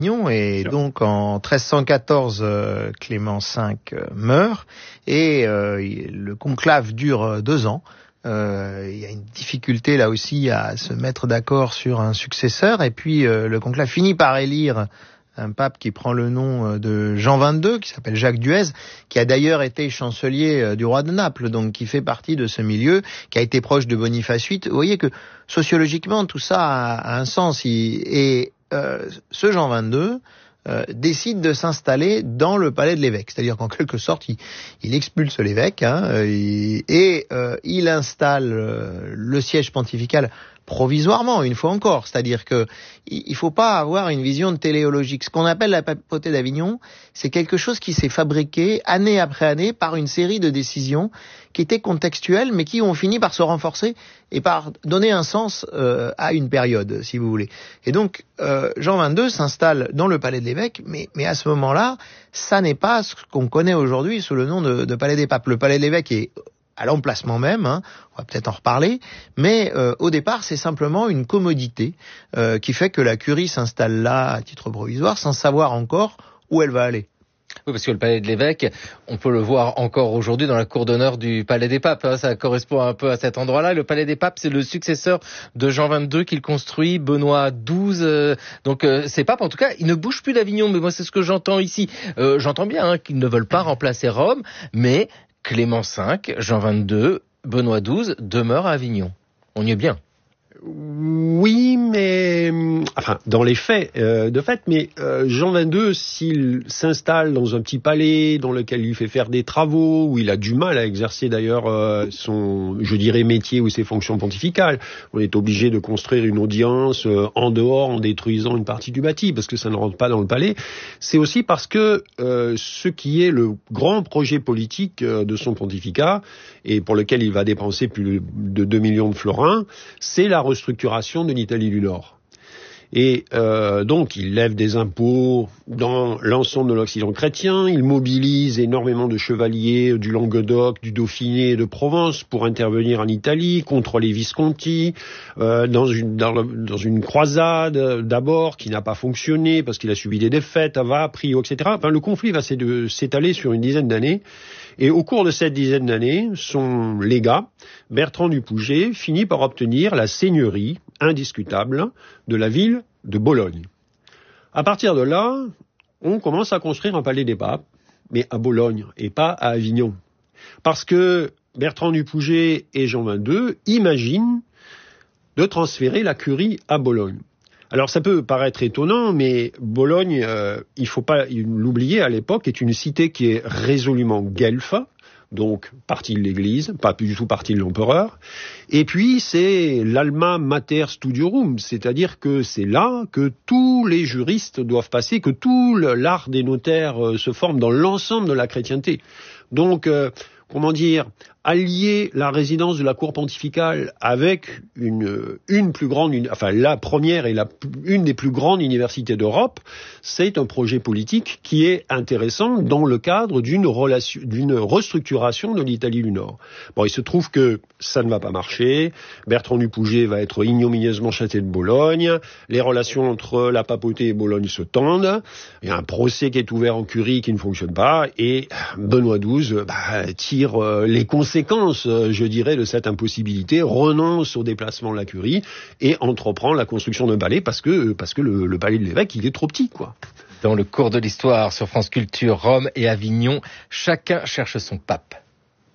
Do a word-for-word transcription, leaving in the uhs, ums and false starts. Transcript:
Et donc en treize cent quatorze, euh, Clément cinq euh, meurt et euh, le conclave dure deux ans. Euh, il y a une difficulté là aussi à se mettre d'accord sur un successeur et puis euh, le conclave finit par élire un pape qui prend le nom de Jean vingt-deux, qui s'appelle Jacques Duez, qui a d'ailleurs été chancelier du roi de Naples, donc qui fait partie de ce milieu, qui a été proche de Boniface huit. Vous voyez que sociologiquement tout ça a, a un sens. Et euh, ce Jean vingt-deux euh, décide de s'installer dans le palais de l'évêque, c'est-à-dire qu'en quelque sorte il, il expulse l'évêque hein, il, et euh, il installe euh, le siège pontifical provisoirement, une fois encore. C'est-à-dire que il faut pas avoir une vision téléologique. Ce qu'on appelle la papauté d'Avignon, c'est quelque chose qui s'est fabriqué année après année par une série de décisions qui étaient contextuelles, mais qui ont fini par se renforcer et par donner un sens euh, à une période, si vous voulez. Et donc, euh, Jean vingt-deux s'installe dans le palais de l'évêque, mais, mais à ce moment-là, ça n'est pas ce qu'on connaît aujourd'hui sous le nom de, de palais des papes. Le palais de l'évêque est à l'emplacement même, hein, on va peut-être en reparler, mais euh, au départ c'est simplement une commodité euh, qui fait que la curie s'installe là à titre provisoire sans savoir encore où elle va aller. Oui, parce que le palais de l'évêque, on peut le voir encore aujourd'hui dans la cour d'honneur du palais des papes. Hein, ça correspond un peu à cet endroit-là. Le palais des papes, c'est le successeur de Jean vingt-deux qu'il construit, Benoît douze. Euh, donc euh, ces papes, en tout cas, ils ne bougent plus d'Avignon. Mais moi, c'est ce que j'entends ici. Euh, j'entends bien hein, qu'ils ne veulent pas remplacer Rome, mais Clément cinq, Jean vingt-deux, Benoît douze demeurent à Avignon. On y est bien. Oui, mais enfin dans les faits, euh, de fait, mais euh, Jean vingt-deux, s'il s'installe dans un petit palais dans lequel il fait faire des travaux, où il a du mal à exercer d'ailleurs euh, son, je dirais, métier ou ses fonctions pontificales, on est obligé de construire une audience euh, en dehors en détruisant une partie du bâti parce que ça ne rentre pas dans le palais. C'est aussi parce que euh, ce qui est le grand projet politique euh, de son pontificat et pour lequel il va dépenser plus de deux millions de florins, c'est la restructuration de l'Italie du Nord. Et euh, donc, il lève des impôts dans l'ensemble de l'Occident chrétien, il mobilise énormément de chevaliers du Languedoc, du Dauphiné et de Provence pour intervenir en Italie contre les Visconti, euh, dans, une, dans, le, dans une croisade d'abord qui n'a pas fonctionné parce qu'il a subi des défaites à Vaprio, et cetera. Enfin, le conflit va s'étaler sur une dizaine d'années. Et au cours de cette dizaine d'années, son légat, Bertrand du Pouget, finit par obtenir la seigneurie indiscutable de la ville de Bologne. À partir de là, on commence à construire un palais des papes, mais à Bologne et pas à Avignon. Parce que Bertrand du Pouget et Jean vingt-deux imaginent de transférer la curie à Bologne. Alors ça peut paraître étonnant, mais Bologne, euh, il faut pas l'oublier, à l'époque, est une cité qui est résolument guelfe, donc partie de l'Église, pas du tout partie de l'empereur. Et puis c'est l'alma mater studiorum, c'est-à-dire que c'est là que tous les juristes doivent passer, que tout l'art des notaires euh, se forme dans l'ensemble de la chrétienté. Donc, euh, comment dire, allier la résidence de la cour pontificale avec une, une plus grande, une, enfin la première et la, une des plus grandes universités d'Europe, c'est un projet politique qui est intéressant dans le cadre d'une relation, d'une restructuration de l'Italie du Nord. Bon, il se trouve que ça ne va pas marcher. Bertrand du Pouget va être ignominieusement chassé de Bologne. Les relations entre la papauté et Bologne se tendent. Il y a un procès qui est ouvert en curie qui ne fonctionne pas et Benoît douze bah, tire euh, les conséquences Conséquence, je dirais, de cette impossibilité, renonce au déplacement de la curie et entreprend la construction d'un palais parce que, parce que le, le palais de l'évêque, il est trop petit, quoi. Dans le cours de l'histoire sur France Culture, Rome et Avignon, chacun cherche son pape.